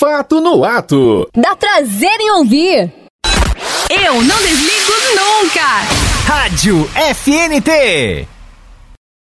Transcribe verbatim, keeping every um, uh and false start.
Fato no Ato. Dá prazer em ouvir. Eu não desligo nunca. Rádio F N T.